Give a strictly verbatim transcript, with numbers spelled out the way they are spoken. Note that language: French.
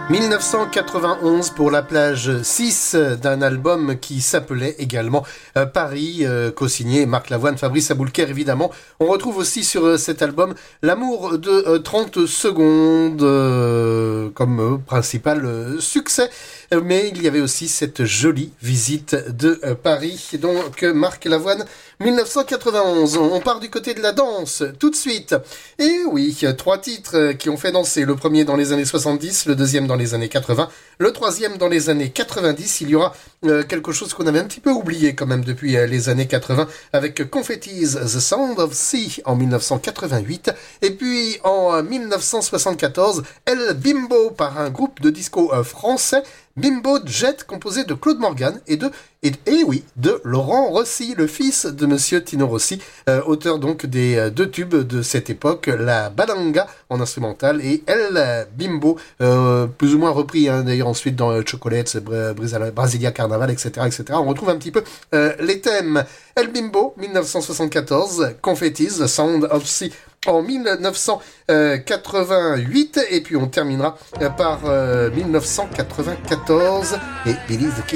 mille neuf cent quatre-vingt-onze pour la plage six d'un album qui s'appelait également euh, Paris, euh, co-signé Marc Lavoine, Fabrice Aboulker évidemment. On retrouve aussi sur euh, cet album L'amour de euh, trente secondes euh, comme euh, principal euh, succès. Euh, mais il y avait aussi cette jolie visite de euh, Paris, donc euh, Marc Lavoine, mille neuf cent quatre-vingt-onze. On part du côté de la danse tout de suite. Et oui, trois titres qui ont fait danser. Le premier dans les années soixante-dix, le deuxième dans les années quatre-vingts, le troisième dans les années quatre-vingt-dix. Il y aura euh, quelque chose qu'on avait un petit peu oublié quand même depuis euh, les années quatre-vingts avec Confetti's The Sound of Sea en mille neuf cent quatre-vingt-huit. Et puis en euh, mille neuf cent soixante-quatorze, El Bimbo par un groupe de disco euh, français. Bimbo Jet, composé de Claude Morgan et de, et, et oui, de Laurent Rossi, le fils de Monsieur Tino Rossi, euh, auteur donc des euh, deux tubes de cette époque, la Balanga en instrumental et El Bimbo, euh, plus ou moins repris hein, d'ailleurs ensuite dans euh, Chocolates, Br- Brasilia Carnaval, et cetera, et cetera. On retrouve un petit peu euh, les thèmes. El Bimbo, mille neuf cent soixante-quatorze, Confetti's The Sound of Sea en mille neuf cent quatre-vingt-huit, et puis on terminera par euh, mille neuf cent quatre-vingt-quatorze et Billy the Kid.